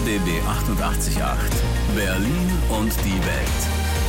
RBB 88.8 Berlin und die Welt.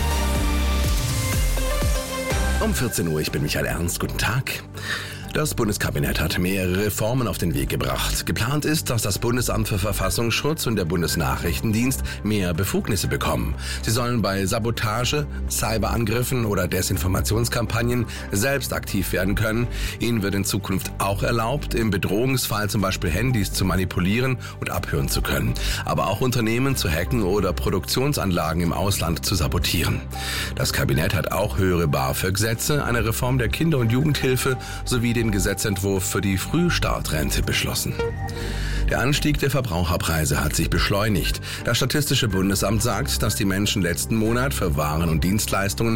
Um 14 Uhr, ich bin Michael Ernst, guten Tag. Das Bundeskabinett hat mehrere Reformen auf den Weg gebracht. Geplant ist, dass das Bundesamt für Verfassungsschutz und der Bundesnachrichtendienst mehr Befugnisse bekommen. Sie sollen bei Sabotage, Cyberangriffen oder Desinformationskampagnen selbst aktiv werden können. Ihnen wird in Zukunft auch erlaubt, im Bedrohungsfall zum Beispiel Handys zu manipulieren und abhören zu können. Aber auch Unternehmen zu hacken oder Produktionsanlagen im Ausland zu sabotieren. Das Kabinett hat auch höhere BAföG-Sätze, eine Reform der Kinder- und Jugendhilfe sowie den Gesetzentwurf für die Frühstartrente beschlossen. Der Anstieg der Verbraucherpreise hat sich beschleunigt. Das Statistische Bundesamt sagt, dass die Menschen letzten Monat für Waren und Dienstleistungen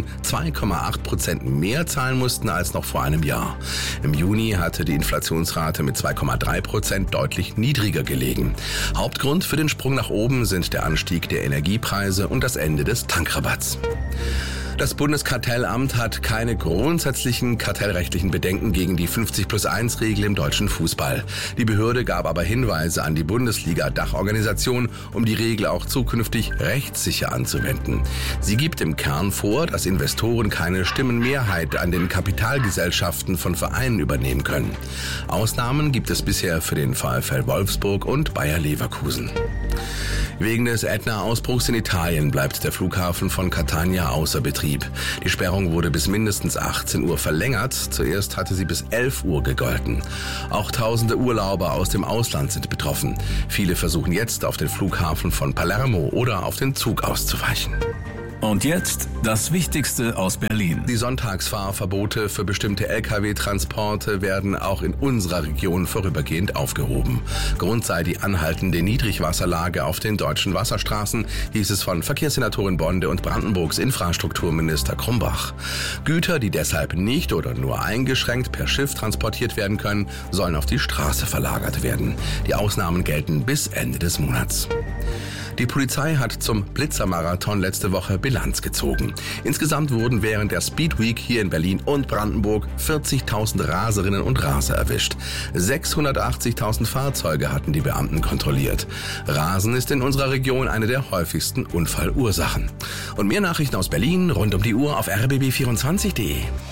2,8% mehr zahlen mussten als noch vor einem Jahr. Im Juni hatte die Inflationsrate mit 2,3% deutlich niedriger gelegen. Hauptgrund für den Sprung nach oben sind der Anstieg der Energiepreise und das Ende des Tankrabatts. Das Bundeskartellamt hat keine grundsätzlichen kartellrechtlichen Bedenken gegen die 50+1-Regel im deutschen Fußball. Die Behörde gab aber Hinweise an die Bundesliga-Dachorganisation, um die Regel auch zukünftig rechtssicher anzuwenden. Sie gibt im Kern vor, dass Investoren keine Stimmenmehrheit an den Kapitalgesellschaften von Vereinen übernehmen können. Ausnahmen gibt es bisher für den VfL Wolfsburg und Bayer Leverkusen. Wegen des Ätna-Ausbruchs in Italien bleibt der Flughafen von Catania außer Betrieb. Die Sperrung wurde bis mindestens 18 Uhr verlängert. Zuerst hatte sie bis 11 Uhr gegolten. Auch tausende Urlauber aus dem Ausland sind betroffen. Viele versuchen jetzt auf den Flughafen von Palermo oder auf den Zug auszuweichen. Und jetzt das Wichtigste aus Berlin. Die Sonntagsfahrverbote für bestimmte Lkw-Transporte werden auch in unserer Region vorübergehend aufgehoben. Grund sei die anhaltende Niedrigwasserlage auf den deutschen Wasserstraßen, hieß es von Verkehrssenatorin Bonde und Brandenburgs Infrastrukturminister Krumbach. Güter, die deshalb nicht oder nur eingeschränkt per Schiff transportiert werden können, sollen auf die Straße verlagert werden. Die Ausnahmen gelten bis Ende des Monats. Die Polizei hat zum Blitzermarathon letzte Woche Bilanz gezogen. Insgesamt wurden während der Speed Week hier in Berlin und Brandenburg 40.000 Raserinnen und Raser erwischt. 680.000 Fahrzeuge hatten die Beamten kontrolliert. Rasen ist in unserer Region eine der häufigsten Unfallursachen. Und mehr Nachrichten aus Berlin rund um die Uhr auf rbb24.de.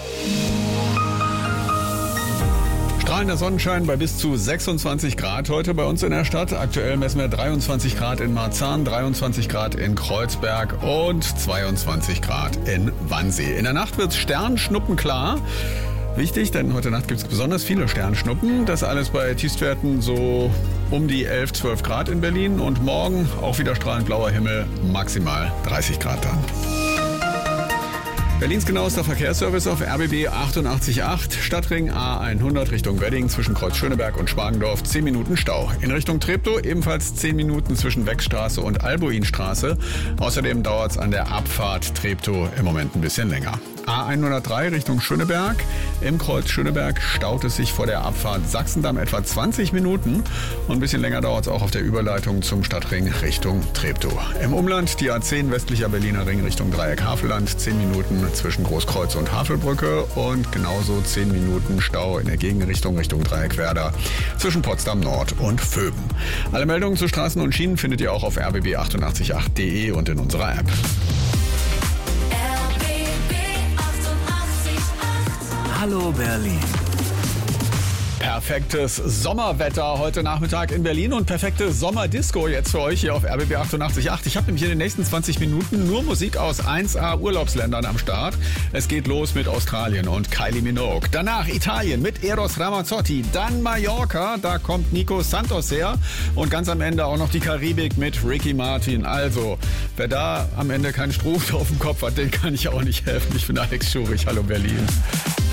Strahlender Sonnenschein bei bis zu 26 Grad heute bei uns in der Stadt. Aktuell messen wir 23 Grad in Marzahn, 23 Grad in Kreuzberg und 22 Grad in Wannsee. In der Nacht wird es sternschnuppenklar. Wichtig, denn heute Nacht gibt es besonders viele Sternschnuppen. Das alles bei Tiefstwerten so um die 11, 12 Grad in Berlin. Und morgen auch wieder strahlend blauer Himmel, maximal 30 Grad dann. Berlins genauester Verkehrsservice auf RBB 88.8, Stadtring A100 Richtung Wedding zwischen Kreuz Schöneberg und Spargendorf 10 Minuten Stau. In Richtung Treptow ebenfalls 10 Minuten zwischen Wechstraße und Albuinstraße. Außerdem dauert es an der Abfahrt Treptow im Moment ein bisschen länger. A103 Richtung Schöneberg. Im Kreuz Schöneberg staut es sich vor der Abfahrt Sachsendamm etwa 20 Minuten. Und ein bisschen länger dauert es auch auf der Überleitung zum Stadtring Richtung Treptow. Im Umland die A10 westlicher Berliner Ring Richtung Dreieck Havelland 10 Minuten zwischen Großkreuz und Havelbrücke und genauso 10 Minuten Stau in der Gegenrichtung Richtung Dreieck Werder zwischen Potsdam Nord und Vöben. Alle Meldungen zu Straßen und Schienen findet ihr auch auf rbb888.de und in unserer App. Hallo Berlin. Perfektes Sommerwetter heute Nachmittag in Berlin und perfekte Sommerdisco jetzt für euch hier auf RBB 88.8. Ich habe nämlich in den nächsten 20 Minuten nur Musik aus 1A Urlaubsländern am Start. Es geht los mit Australien und Kylie Minogue. Danach Italien mit Eros Ramazzotti. Dann Mallorca, da kommt Nico Santos her. Und ganz am Ende auch noch die Karibik mit Ricky Martin. Also, wer da am Ende keinen Stroh auf dem Kopf hat, den kann ich auch nicht helfen. Ich bin Alex Schurich. Hallo Berlin.